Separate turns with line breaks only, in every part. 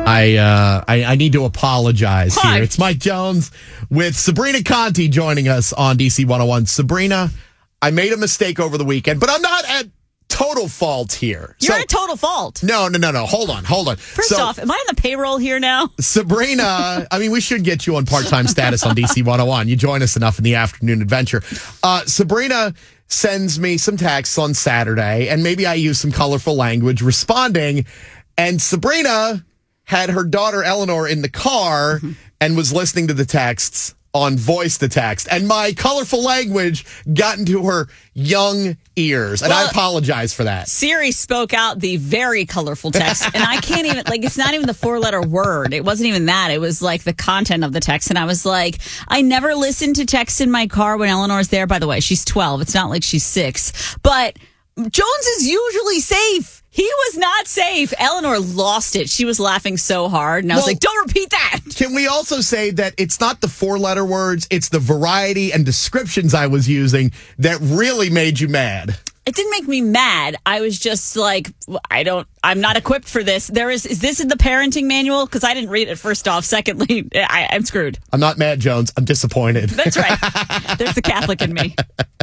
I need to apologize here. It's Mike Jones with Sabrina Conti joining us on DC 101. Sabrina, I made a mistake over the weekend, but I'm not at total fault here.
You're at total fault.
No. Hold on.
First off, am I on the payroll here now?
Sabrina, we should get you on part-time status on DC 101. You join us enough in the afternoon adventure. Sabrina sends me some texts on Saturday, and maybe I use some colorful language responding, and Sabrina had her daughter Eleanor in the car and was listening to the texts on voice to text, and my colorful language got into her young ears, and I apologize for that.
Siri spoke out the very colorful text, and I can't even, it's not even the 4-letter word. It wasn't even that. It was the content of the text, and I was like, I never listen to text in my car when Eleanor's there. By the way, she's 12. It's not like she's 6, but Jones is usually safe. He was not safe. Eleanor lost it. She was laughing so hard, and I was like, don't repeat that.
Can we also say that it's not the 4-letter words, it's the variety and descriptions I was using that really made you mad?
It didn't make me mad. I was just like, I'm not equipped for this. Is this in the parenting manual? Because I didn't read it, first off. Secondly, I'm screwed.
I'm not mad, Jones. I'm disappointed.
That's right. There's the Catholic in me.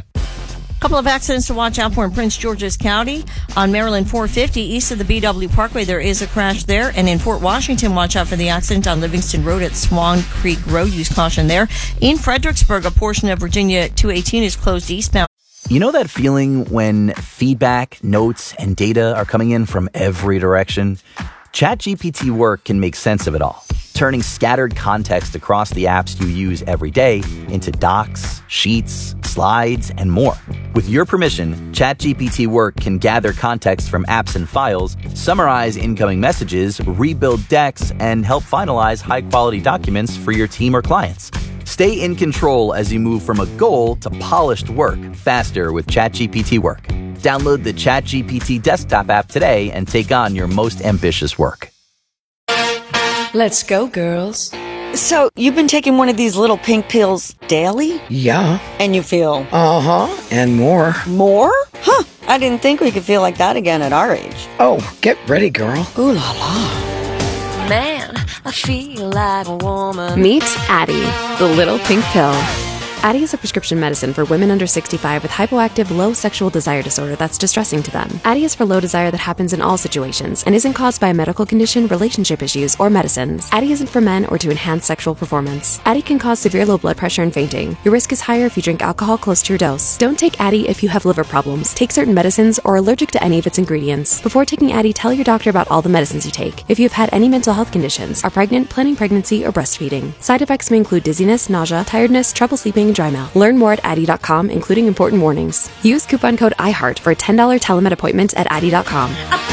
Couple of accidents to watch out for in Prince George's County. On Maryland 450, east of the BW Parkway, there is a crash there. And in Fort Washington, watch out for the accident on Livingston Road at Swan Creek Road. Use caution there. In Fredericksburg, a portion of Virginia 218 is closed eastbound.
You know that feeling when feedback, notes, and data are coming in from every direction? ChatGPT Work can make sense of it all, turning scattered context across the apps you use every day into docs, sheets, slides, and more. With your permission, ChatGPT Work can gather context from apps and files, summarize incoming messages, rebuild decks, and help finalize high-quality documents for your team or clients. Stay in control as you move from a goal to polished work faster with ChatGPT Work. Download the ChatGPT desktop app today and take on your most ambitious work.
Let's go, girls.
So, you've been taking one of these little pink pills daily?
Yeah.
And you feel?
Uh-huh. And more.
More? Huh. I didn't think we could feel like that again at our age.
Oh, get ready, girl.
Ooh la la.
Man, I feel like a woman.
Meet Addyi, the little pink pill. Addyi is a prescription medicine for women under 65 with hypoactive, low sexual desire disorder that's distressing to them. Addyi is for low desire that happens in all situations and isn't caused by a medical condition, relationship issues, or medicines. Addyi isn't for men or to enhance sexual performance. Addyi can cause severe low blood pressure and fainting. Your risk is higher if you drink alcohol close to your dose. Don't take Addyi if you have liver problems, take certain medicines, or are allergic to any of its ingredients. Before taking Addyi, tell your doctor about all the medicines you take. If you have had any mental health conditions, are pregnant, planning pregnancy, or breastfeeding. Side effects may include dizziness, nausea, tiredness, trouble sleeping, and dry mouth. Learn more at Addyi.com, including important warnings. Use coupon code IHEART for a $10 telemed appointment at Addyi.com.